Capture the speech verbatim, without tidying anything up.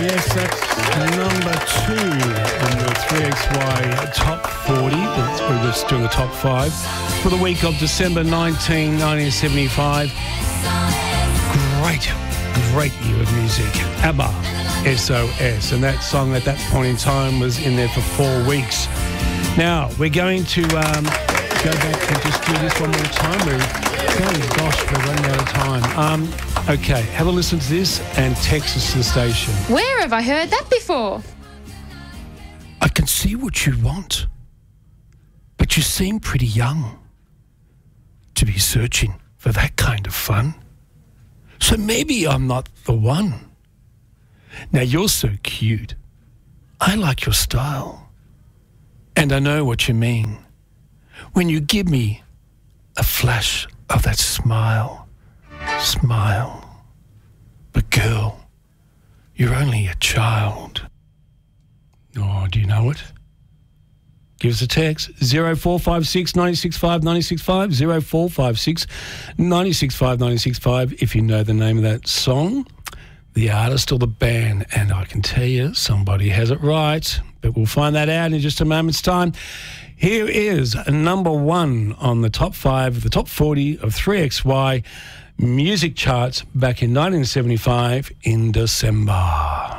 Yes, that's number two in the three X Y Top forty. We're just doing the top five for the week of December nineteenth, nineteen seventy-five. Great, great year of music. ABBA, S O S. And that song at that point in time was in there for four weeks. Now, we're going to um, go back and just do this one more time. We're, oh gosh, we're running out of time. Um, okay, have a listen to this and text us to the station. Where have I heard that before? I can see what you want, but you seem pretty young to be searching for that kind of fun. So maybe I'm not the one. Now, you're so cute. I like your style. And I know what you mean when you give me a flash of that smile. Smile. But girl, you're only a child. Oh, do you know it? Give us a text, zero four five six, nine six five, nine six five, zero four five six, nine six five, nine six five, if you know the name of that song, the artist or the band. And I can tell you, somebody has it right, but we'll find that out in just a moment's time. Here is number one on the top five, the top forty of three X Y music charts back in nineteen seventy-five in December.